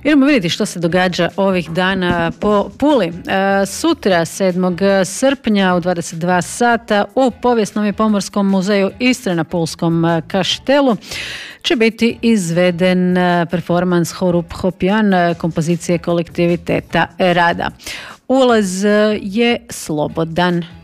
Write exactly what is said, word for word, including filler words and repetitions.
Idemo vidjeti što se događa ovih dana po Puli. E, sutra, sedmog srpnja u dvadeset dva sata u Povijesnom i pomorskom muzeju Istre na Pulskom Kaštelu će biti izveden performans Horup Hopijan kompozicije kolektiviteta Rada. Ulaz je slobodan.